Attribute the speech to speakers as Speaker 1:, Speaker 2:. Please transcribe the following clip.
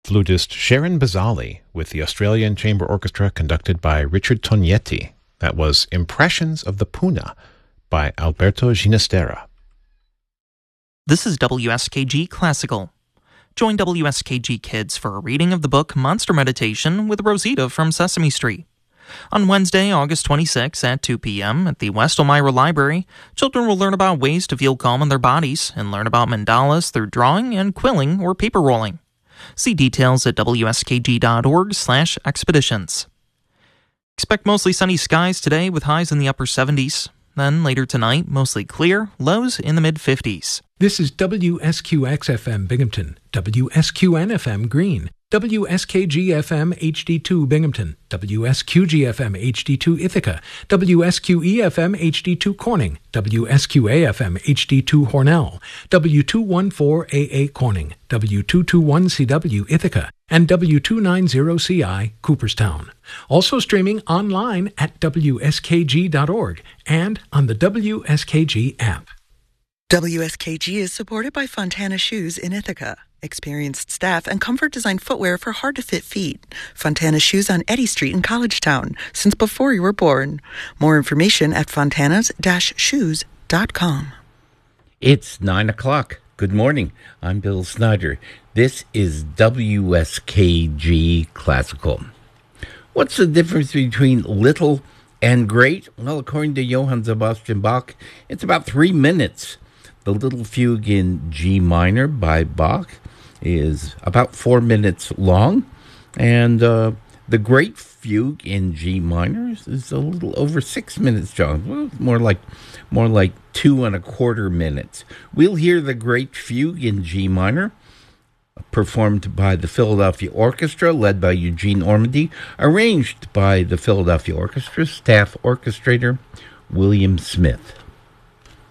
Speaker 1: flutist Sharon Bazali with the Australian Chamber Orchestra conducted by Richard Tognetti. That was Impressions of the Puna by Alberto Ginastera.
Speaker 2: This is WSKG Classical. Join WSKG Kids for a reading of the book Monster Meditation with Rosita from Sesame Street. On Wednesday, August 26 at 2 p.m. at the West Elmira Library, children will learn about ways to feel calm in their bodies and learn about mandalas through drawing and quilling or paper rolling. See details at wskg.org/expeditions. Expect mostly sunny skies today with highs in the upper 70s. Then later tonight, mostly clear, lows in the mid-50s.
Speaker 3: This is WSQX-FM Binghamton, WSQN-FM Greene, WSKG-FM HD2 Binghamton, WSQG-FM HD2 Ithaca, WSQE-FM HD2 Corning, WSQA-FM HD2 Hornell, W214AA Corning, W221CW Ithaca, and W290CI Cooperstown. Also streaming online at WSKG.org and on the WSKG app.
Speaker 4: WSKG is supported by Fontana Shoes in Ithaca. Experienced staff and comfort-designed footwear for hard-to-fit feet. Fontana Shoes on Eddy Street in Collegetown, since before you were born. More information at fontanas-shoes.com.
Speaker 5: It's 9 o'clock. Good morning. I'm Bill Snyder. This is WSKG Classical. What's the difference between little and great? Well, according to Johann Sebastian Bach, it's about 3 minutes. The Little Fugue in G minor by Bach is about 4 minutes long, and the Great Fugue in G minor is a little over 6 minutes long. Well, more like 2.25 minutes. We'll hear the Great Fugue in G minor, performed by the Philadelphia Orchestra, led by Eugene Ormandy, arranged by the Philadelphia Orchestra staff orchestrator William Smith.